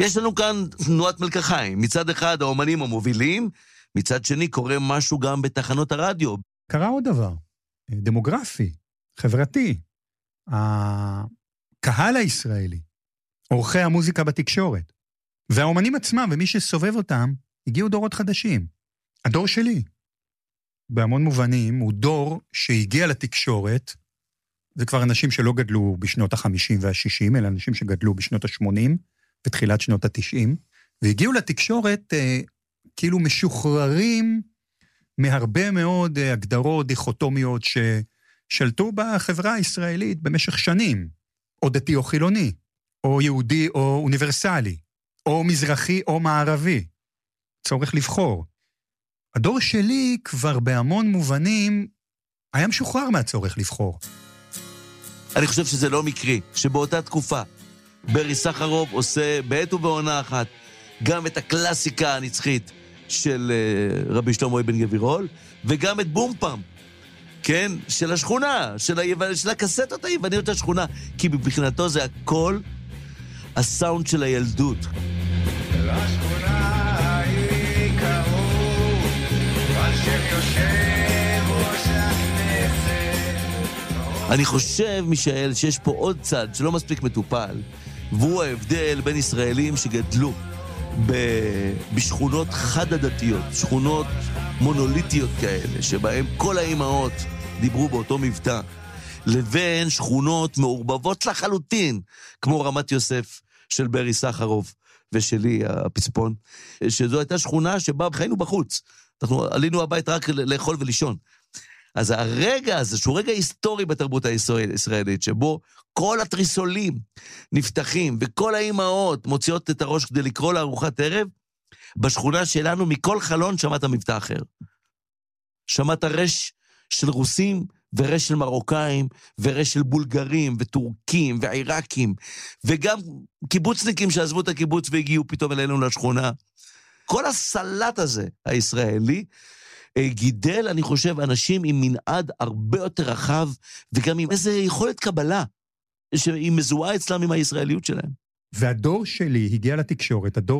יש לנו כאן תנועת מלקחיים. מצד אחד האומנים המובילים, מצד שני קורה משהו גם בתחנות הרדיו. קרה עוד דבר, דמוגרפי, חברתי. הקהל הישראלי, עורכי המוזיקה בתקשורת, והאומנים עצמם ומי שסובב אותם, הגיעו דורות חדשים. הדור שלי, בהמון מובנים, הוא דור שהגיע לתקשורת, זה כבר אנשים שלא גדלו בשנות ה-50 וה-60, אלא אנשים שגדלו בשנות ה-80 ותחילת שנות ה-90, והגיעו לתקשורת כאילו משוחררים מהרבה מאוד הגדרות דיכוטומיות ששלטו בחברה הישראלית במשך שנים, או דתי או חילוני, או יהודי או אוניברסלי, או מזרחי או מערבי, צורך לבחור. הדור שלי כבר בהמון מובנים היה משוחרר מהצורך לבחור. אני חושב שזה לא מקרי, שבאותה תקופה ברי סחרוב עושה בעת ובעונה אחת גם את הקלאסיקה הנצחית של רבי שלמה אבן גבירול, וגם את בום פם, כן? של השכונה, של הקסטות היווניות של השכונה, כי מבחינתו זה הכל הסאונד של הילדות. לשכונה היא קראו, על שם יושב ראש הכנסת. אני חושב, מישאל, שיש פה עוד צד שלא מספיק מטופל, והוא ההבדל בין ישראלים שגדלו בשכונות חד-עדתיות, שכונות מונוליטיות כאלה, שבהם כל האימהות דיברו באותו מבטא, לבין שכונות מעורבבות לחלוטין, כמו רמת יוסף של ברי סחרוב ושלי, הפצפון, שזו הייתה שכונה שבה חיינו בחוץ. אנחנו עלינו הבית רק לאכול ולישון. אז הרגע הזה, שהוא רגע היסטורי בתרבות הישראלית, שבו כל התריסולים נפתחים, וכל האימהות מוציאות את הראש כדי לקרוא לארוחת ערב, בשכונה שלנו מכל חלון שמעת מבטא אחר. שמעת רש של רוסים, ורש של מרוקאים, ורש של בולגרים, וטורקים, ועיראקים, וגם קיבוצניקים שעזבו את הקיבוץ והגיעו פתאום אלינו לשכונה. כל הסלט הזה, הישראלי, גידל, אני חושב, אנשים עם מנעד הרבה יותר רחב, וגם עם איזו יכולת קבלה, שהיא מזוהה אצלם עם הישראליות שלהם. והדור שלי הגיע לתקשורת, הדור